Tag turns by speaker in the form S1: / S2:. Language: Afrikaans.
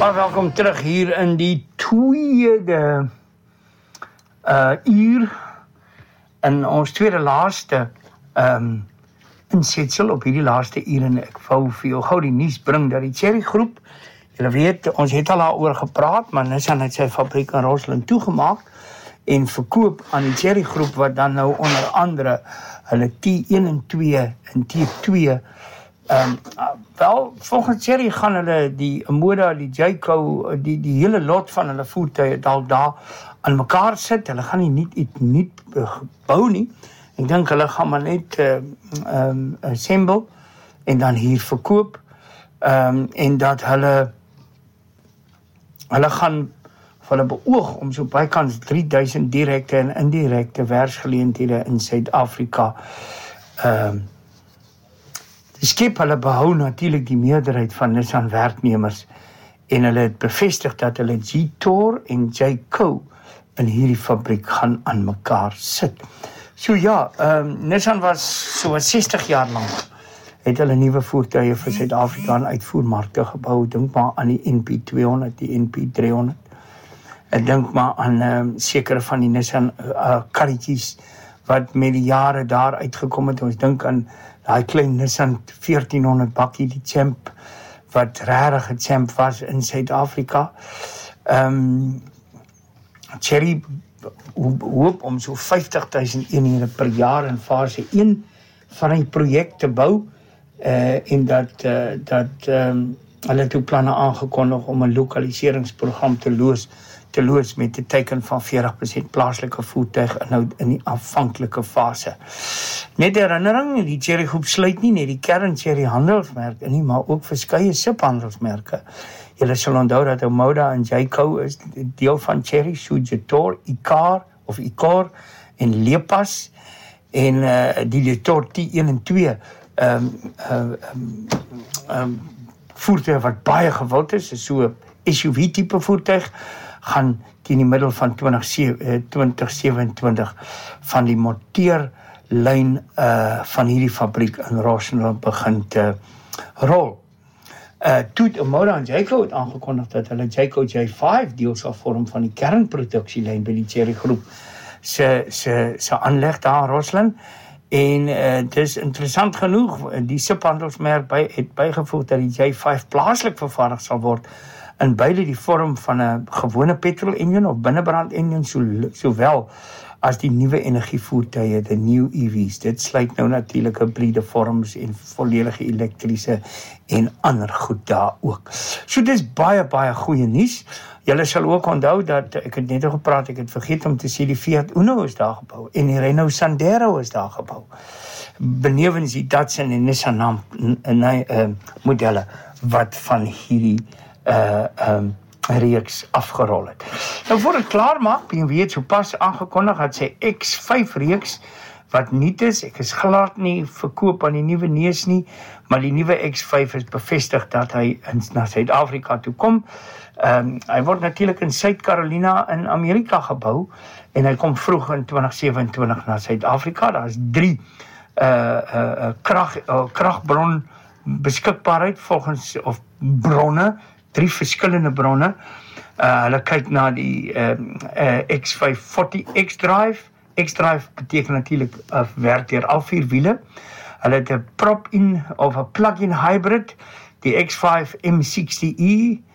S1: Maar welkom terug hier in die tweede uur in ons tweede laaste insetsel op hierdie laaste uur en ek wou vir jou gou die nuus bring dat die Cherry groep, julle weet, ons het al daaroor gepraat, maar Nissan het sy fabriek in Rosslyn toegemaak en verkoop aan die Cherry groep wat dan nou onder andere hulle T1 en 2 en T2 wel, volgens Cherry gaan hulle die Moda, die Jayco, die hele lot van hulle voertuie dalk daar aan mekaar sit. Hulle gaan nie nie bou nie. Ek dink hulle gaan maar net assemble en dan hier verkoop. En dat hulle gaan hulle beoog om so bykans 3000 direkte en indirekte werksgeleenthede in Suid-Afrika die skep hulle behou natuurlik die meerderheid van Nissan werknemers en hulle het bevestig dat hulle G-Tor en Jayco in hierdie fabriek gaan aan mekaar sit. So ja, Nissan was so 60 jaar lank het hulle nuwe voertuie vir Suid-Afrika in uitvoermarkte gebou. Dink maar aan die NP200, die NP300. Ek dink maar aan sekere van die Nissan karretjies wat met die jare daar uitgekom het. Ons dink aan daai klein Nissan 1400 bakkie, die Champ, wat regtig 'n champ was in Suid-Afrika. Cherry hoop om so 50,000 eenhede per jaar in fase 1 van die projek te bou, en dat hulle toe planne aangekondig om 'n lokaliseringsprogram te loods met 'n teiken van 40% plaaslike voertuiginhoud in die aanvanklike fase. Net herinnering, die Cherry groep sluit nie net die kern Cherry handelsmerke nie, maar ook verskeie subhandelsmerke. Julle sal onthou dat Moda en Jayco is deel van Cherry, Sujetor, Icor en Lepas en die Letor T1 en 2 voertuig wat baie gewild is so SUV tipe voertuig, gaan teen die middel van 2027 van die monteerlyn van hierdie fabriek in Rosslyn begin te rol. Toe Moda en Jayco het aangekondig dat hulle Jayco J5 deel sal vorm van die kernproduksielyn by die Cherry groep se aanleg daar in Rosslyn. En dis interessant genoeg, die subhandelsmerk het bygevoeg dat die J5 plaaslik vervaardig sal word in beide die vorm van 'n gewone petrol engine of binnebrand engine sowel as die nuwe energievoertuie, die new EVs. Dit sluit nou natuurlik hybride vorms en volledige elektriese en ander goed daar ook. So dis baie goeie nuus. Julle sal ook onthou dat ek het net gepraat, ek het vergeet om te sê die Fiat Uno is daar gebou en die Renault Sandero is daar gebou. Benewens die Datsun en Nissan modelle wat van hierdie reeks afgerol het. Nou voor ek klaar maak, BMW het so pas aangekondig dat sy X5 reeks wat nuut is, ek is glad nie verkoop aan die nuwe neus nie, maar die nuwe X5 is bevestig dat hy na Suid-Afrika toe kom. Hy word natuurlik in Suid-Carolina in Amerika gebou en hy kom vroeg in 2027 na Suid-Afrika. Daar is 3 kragbron beskikbaarheid volgens of bronne, 3 verskillende bronne. Hulle kyk na die X540 xDrive. xDrive beteken natuurlik werk deur al 4 wiele. Hulle het 'n prop-in of 'n plug-in hybrid, die X5 M60e